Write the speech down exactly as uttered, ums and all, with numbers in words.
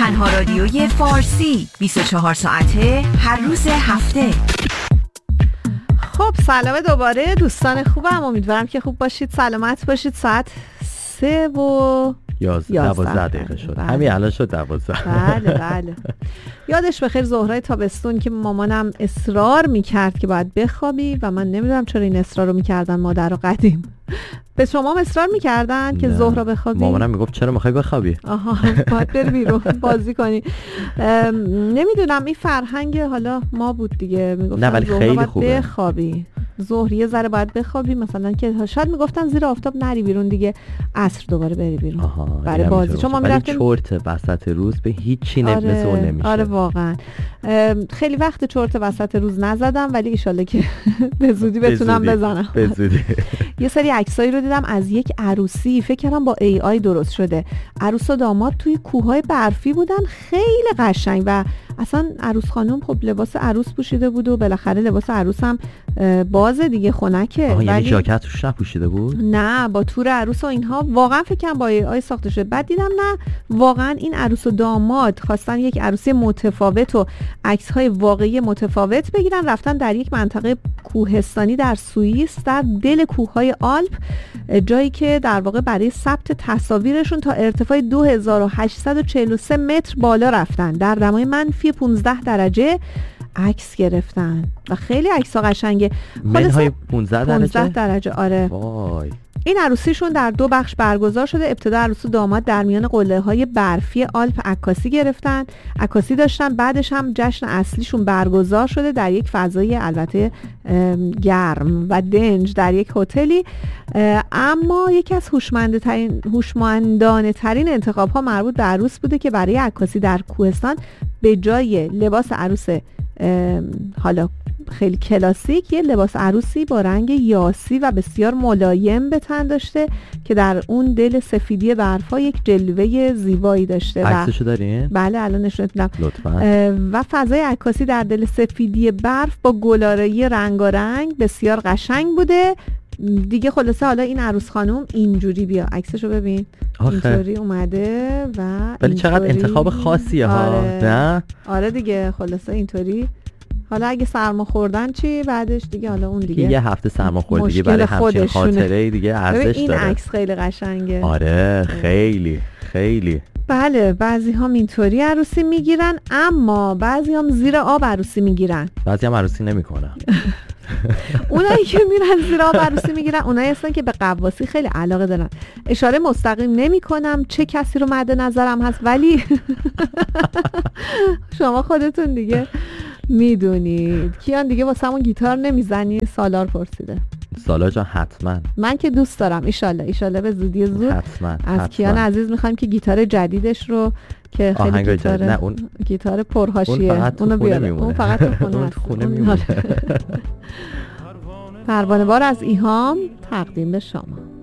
تنها رادیوی فارسی بیست و چهار ساعته هر روز هفته. خب سلام دوباره دوستان خوبم، امیدوارم که خوب باشید، سلامت باشید. ساعت سه و دوازده دقیقه شد. بله. همین الان شد دوازده. بله بله. یادش بخیر زهرای تابستون که مامانم اصرار میکرد که باید بخوابی و من نمیدونم چرا این اصرار رو میکردن مادر و قدیم. به شما هم اصرار میکردن که زهرا بخوابی؟ مامانم میگفت چرا میخوای بخوابی؟ آها باید بری بیرون بازی کنی. نمیدونم این فرهنگ حالا ما بود دیگه، میگفتن زهرا باید خوبه. بخوابی ظهر یه ذره باید بخوابی، مثلا که شاید میگفتن زیر آفتاب نری بیرون دیگه، عصر دوباره بری بیرون برای بازی. چون ما میرفتیم چرت وسط روز به هیچی آره، مثل اون نمیشه. آره واقعا خیلی وقت چرت وسط روز نزدم، ولی ایشالله که به زودی بتونم بزنم. به زودی. یه سری عکسایی رو دیدم از یک عروسی، فکر کردم با ای آی درست شده. عروس و داماد توی کوههای برفی بودن، خیلی قشنگ. و اصلا عروس خانم خب لباس عروس پوشیده بود و بالاخره لباس عروس هم بازه دیگه، خنکه. آها یعنی ژاکت توش نپوشیده بود؟ نه با تور عروس و اینها واقعا فکر کنم با ای آی ساخته شده. بعد دیدم نه واقعا این عروس و داماد خواستن یک عروسی متفاوت و عکس‌های واقعی متفاوت بگیرن، رفتن در یک منطقه کوهستانی در سوئیس در دل کوههای آلپ، جایی که در واقع برای ثبت تصاویرشون تا ارتفاع دو هزار و هشتصد و چهل و سه متر بالا رفتن، در دمای منفی پانزده درجه عکس گرفتن و خیلی عکس‌ها قشنگه. منهای پانزده درجه؟ پانزده درجه آره. وای. این عروسیشون در دو بخش برگزار شده. ابتدا عروس و داماد در میان قله‌های برفی آلپ عکاسی گرفتن، عکاسی داشتن، بعدش هم جشن اصلیشون برگزار شده در یک فضای البته گرم و دنج در یک هتلی. اما یکی از هوشمندترین هوشمندانه ترین انتخاب‌ها مربوط به عروس بوده که برای عکاسی در کوهستان به جای لباس عروس حالا خیلی کلاسیک یه لباس عروسی با رنگ یاسی و بسیار ملایم به تن داشته که در اون دل سفیدی برفا یک جلوه زیبایی داشته. عکسشو دارین؟ بله الان نشون میدم لطفاً. و فضای عکاسی در دل سفیدی برف با گلارایی رنگارنگ بسیار قشنگ بوده دیگه. خلاصه حالا این عروس خانم اینجوری، بیا عکسشو ببین، اینطوری اومده و ولی چقدر انتخاب خاصیه ها. آره. نه آره دیگه خلاصه اینطوری. حالا اگه سرما خوردن چی بعدش دیگه، حالا اون دیگه یه هفته سرما خورد دیگه برای همچین خاطره دیگه ارزش داره. این عکس خیلی قشنگه. آره خیلی خیلی. بله بعضی هم اینطوری عروسی میگیرن، اما بعضی هم زیر آب عروسی میگیرن. بعضی هم عروسی نمیکنن. اونایی که میرن زیر آب عروسی میگیرن اونایی هستن که به غواصی خیلی علاقه دارن. اشاره مستقیم نمی کنم چه کسی رو مد نظرم هست، ولی شما خودتون دیگه میدونید. کیان دیگه واسه همون گیتار نمیزنی؟ سالار پرسیده. سالار جان حتما. من که دوست دارم، ایشالله ایشالله به زودی زود حتما. از حتما. کیان عزیز میخوایم که گیتار جدیدش رو که خیلی گیتار نه اون گیتار پرهاشیه اون اونو بیاره. اون فقط تو خونه هست. خونه میمونه. پروانه بار از ایهام تقدیم به شما.